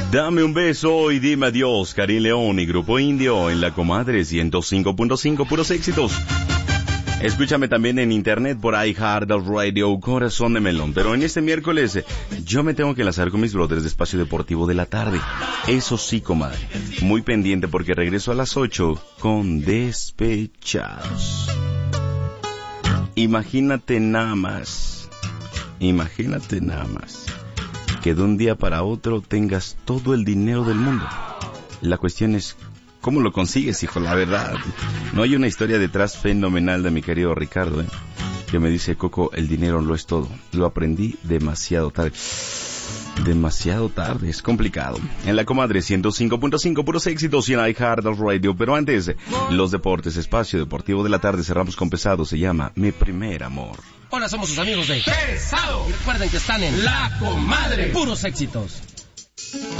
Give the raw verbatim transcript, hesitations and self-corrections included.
Dame un beso y dime adiós, Karim León y Grupo Indio en La Comadre ciento cinco punto cinco, puros éxitos. Escúchame también en internet por iHeartRadio, Corazón de Melón. Pero en este miércoles yo me tengo que lanzar con mis brothers de Espacio Deportivo de la tarde. Eso sí, comadre, muy pendiente porque regreso a las ocho con Despechados. Imagínate nada más, imagínate nada más, que de un día para otro tengas todo el dinero del mundo. La cuestión es, ¿cómo lo consigues, hijo? La verdad, no hay una historia detrás fenomenal de mi querido Ricardo, ¿eh? Que me dice, Coco, el dinero lo es todo. Lo aprendí demasiado tarde. Demasiado tarde, es complicado. En La Comadre ciento cinco punto cinco, puros éxitos y en iHeartRadio. Pero antes, los deportes, Espacio Deportivo de la tarde, cerramos con Pesado, se llama Mi Primer Amor. Hola, somos sus amigos de Pesado. Y recuerden que están en La Comadre, puros éxitos.